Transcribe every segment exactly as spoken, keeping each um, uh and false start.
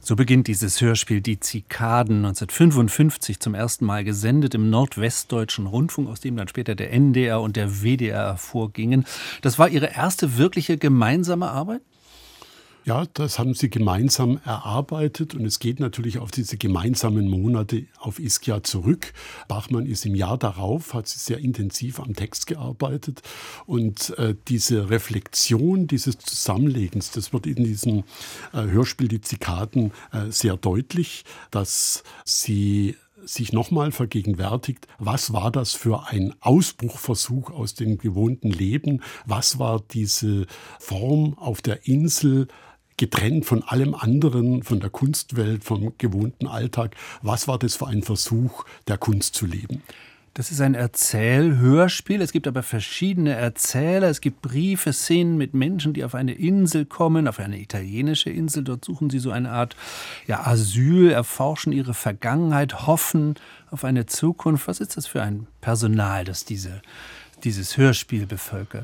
So beginnt dieses Hörspiel Die Zikaden, neunzehnhundertfünfundfünfzig zum ersten Mal gesendet im Nordwestdeutschen Rundfunk, aus dem dann später der N D R und der W D R hervorgingen. Das war Ihre erste wirkliche gemeinsame Arbeit? Ja, das haben sie gemeinsam erarbeitet und es geht natürlich auf diese gemeinsamen Monate auf Ischia zurück. Bachmann ist im Jahr darauf, hat sie sehr intensiv am Text gearbeitet und äh, diese Reflexion dieses Zusammenlegens, das wird in diesem äh, Hörspiel Die Zikaden äh, sehr deutlich, dass sie sich nochmal vergegenwärtigt, was war das für ein Ausbruchversuch aus dem gewohnten Leben, was war diese Form auf der Insel, getrennt von allem anderen, von der Kunstwelt, vom gewohnten Alltag. Was war das für ein Versuch, der Kunst zu leben? Das ist ein Erzählhörspiel. Es gibt aber verschiedene Erzähler. Es gibt Briefe, Szenen mit Menschen, die auf eine Insel kommen, auf eine italienische Insel. Dort suchen sie so eine Art ja, Asyl, erforschen ihre Vergangenheit, hoffen auf eine Zukunft. Was ist das für ein Personal, das diese, dieses Hörspiel bevölkert?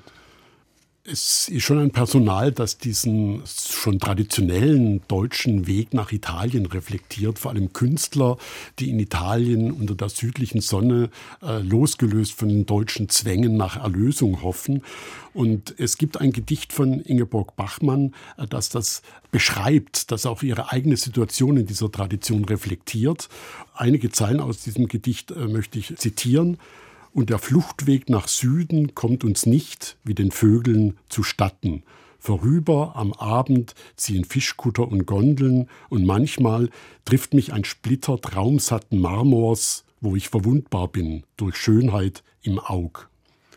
Es ist schon ein Personal, das diesen schon traditionellen deutschen Weg nach Italien reflektiert. Vor allem Künstler, die in Italien unter der südlichen Sonne äh, losgelöst von den deutschen Zwängen nach Erlösung hoffen. Und es gibt ein Gedicht von Ingeborg Bachmann, äh, das das beschreibt, das auch ihre eigene Situation in dieser Tradition reflektiert. Einige Zeilen aus diesem Gedicht äh, möchte ich zitieren. Und der Fluchtweg nach Süden kommt uns nicht, wie den Vögeln, zustatten. Vorüber am Abend ziehen Fischkutter und Gondeln und manchmal trifft mich ein Splitter traumsatten Marmors, wo ich verwundbar bin durch Schönheit im Aug.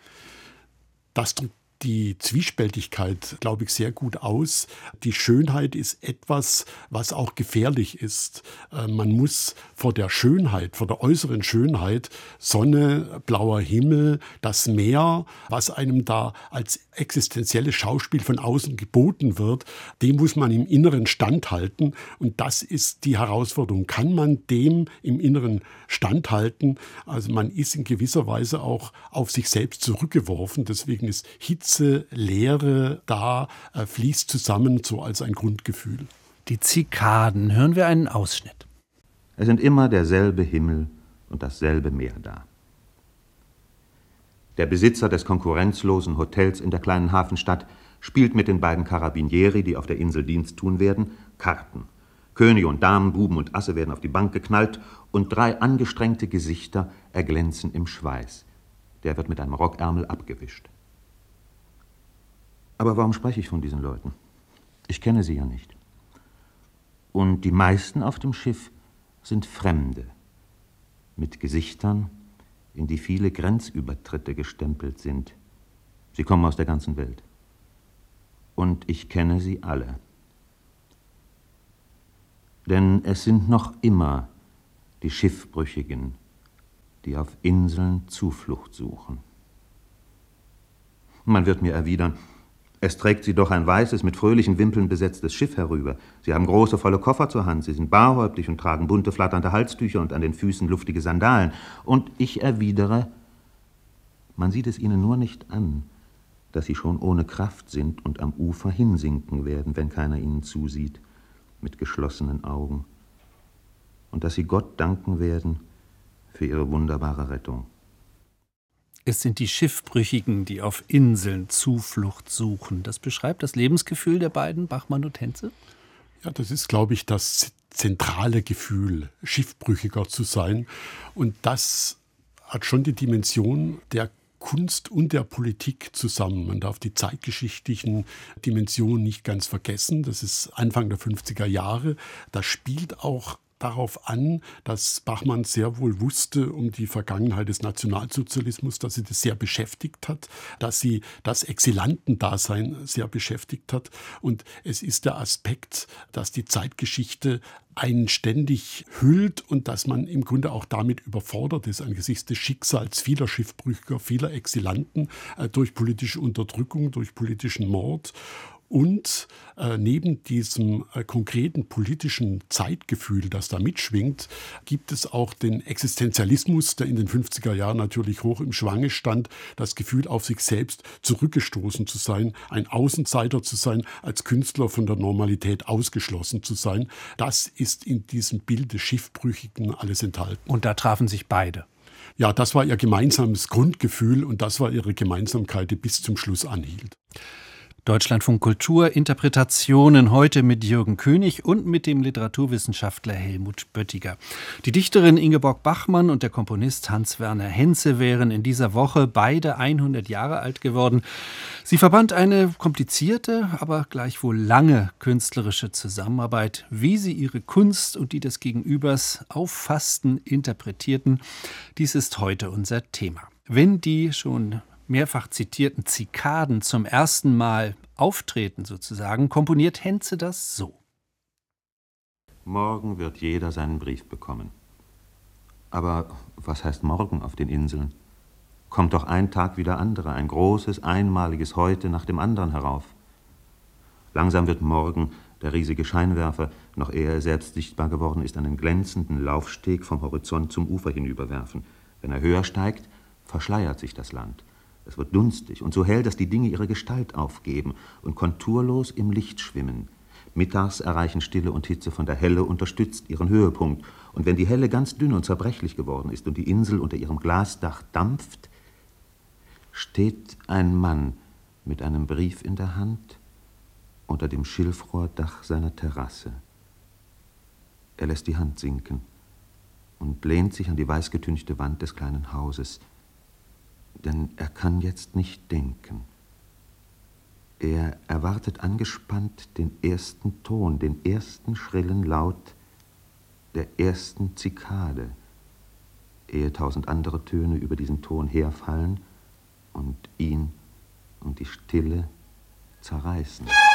Das drückt die Zwiespältigkeit, glaube ich, sehr gut aus. Die Schönheit ist etwas, was auch gefährlich ist. Man muss vor der Schönheit, vor der äußeren Schönheit, Sonne, blauer Himmel, das Meer, was einem da als existenzielles Schauspiel von außen geboten wird, dem muss man im Inneren standhalten. Und das ist die Herausforderung. Kann man dem im Inneren standhalten? Also man ist in gewisser Weise auch auf sich selbst zurückgeworfen. Deswegen ist Hitze, Leere da, äh, fließt zusammen so als ein Grundgefühl. Die Zikaden, hören wir einen Ausschnitt. Es sind immer derselbe Himmel und dasselbe Meer da. Der Besitzer des konkurrenzlosen Hotels in der kleinen Hafenstadt spielt mit den beiden Carabinieri, die auf der Insel Dienst tun werden, Karten. Könige und Damen, Buben und Asse werden auf die Bank geknallt und drei angestrengte Gesichter erglänzen im Schweiß. Der wird mit einem Rockärmel abgewischt. Aber warum spreche ich von diesen Leuten? Ich kenne sie ja nicht. Und die meisten auf dem Schiff sind Fremde, mit Gesichtern, in die viele Grenzübertritte gestempelt sind. Sie kommen aus der ganzen Welt. Und ich kenne sie alle. Denn es sind noch immer die Schiffbrüchigen, die auf Inseln Zuflucht suchen. Man wird mir erwidern, es trägt sie doch ein weißes, mit fröhlichen Wimpeln besetztes Schiff herüber. Sie haben große, volle Koffer zur Hand, sie sind barhäuptig und tragen bunte, flatternde Halstücher und an den Füßen luftige Sandalen. Und ich erwidere, man sieht es ihnen nur nicht an, dass sie schon ohne Kraft sind und am Ufer hinsinken werden, wenn keiner ihnen zusieht, mit geschlossenen Augen. Und dass sie Gott danken werden für ihre wunderbare Rettung. Es sind die Schiffbrüchigen, die auf Inseln Zuflucht suchen. Das beschreibt das Lebensgefühl der beiden, Bachmann und Henze? Ja, das ist, glaube ich, das zentrale Gefühl, Schiffbrüchiger zu sein. Und das hat schon die Dimension der Kunst und der Politik zusammen. Man darf die zeitgeschichtlichen Dimensionen nicht ganz vergessen. Das ist Anfang der fünfziger Jahre. Da spielt auch darauf an, dass Bachmann sehr wohl wusste um die Vergangenheit des Nationalsozialismus, dass sie das sehr beschäftigt hat, dass sie das Exilantendasein sehr beschäftigt hat. Und es ist der Aspekt, dass die Zeitgeschichte einen ständig hüllt und dass man im Grunde auch damit überfordert ist angesichts des Schicksals vieler Schiffbrüchiger, vieler Exilanten äh, durch politische Unterdrückung, durch politischen Mord. Und äh, neben diesem äh, konkreten politischen Zeitgefühl, das da mitschwingt, gibt es auch den Existenzialismus, der in den fünfziger Jahren natürlich hoch im Schwange stand, das Gefühl, auf sich selbst zurückgestoßen zu sein, ein Außenseiter zu sein, als Künstler von der Normalität ausgeschlossen zu sein. Das ist in diesem Bild des Schiffbrüchigen alles enthalten. Und da trafen sich beide. Ja, das war ihr gemeinsames Grundgefühl und das war ihre Gemeinsamkeit, die bis zum Schluss anhielt. Deutschlandfunk Kultur, Interpretationen heute mit Jürgen König und mit dem Literaturwissenschaftler Helmut Böttiger. Die Dichterin Ingeborg Bachmann und der Komponist Hans-Werner Henze wären in dieser Woche beide hundert Jahre alt geworden. Sie verband eine komplizierte, aber gleichwohl lange künstlerische Zusammenarbeit. Wie sie ihre Kunst und die des Gegenübers auffassten, interpretierten, dies ist heute unser Thema. Wenn die schon mehrfach zitierten Zikaden zum ersten Mal auftreten sozusagen, komponiert Henze das so. Morgen wird jeder seinen Brief bekommen. Aber was heißt morgen auf den Inseln? Kommt doch ein Tag wie der andere, ein großes, einmaliges Heute nach dem anderen herauf. Langsam wird morgen der riesige Scheinwerfer, noch ehe er selbst sichtbar geworden ist, einen glänzenden Laufsteg vom Horizont zum Ufer hinüberwerfen. Wenn er höher steigt, verschleiert sich das Land. Es wird dunstig und so hell, dass die Dinge ihre Gestalt aufgeben und konturlos im Licht schwimmen. Mittags erreichen Stille und Hitze von der Helle unterstützt ihren Höhepunkt. Und wenn die Helle ganz dünn und zerbrechlich geworden ist und die Insel unter ihrem Glasdach dampft, steht ein Mann mit einem Brief in der Hand unter dem Schilfrohrdach seiner Terrasse. Er lässt die Hand sinken und lehnt sich an die weißgetünchte Wand des kleinen Hauses. Denn er kann jetzt nicht denken. Er erwartet angespannt den ersten Ton, den ersten schrillen Laut der ersten Zikade, ehe tausend andere Töne über diesen Ton herfallen und ihn und die Stille zerreißen.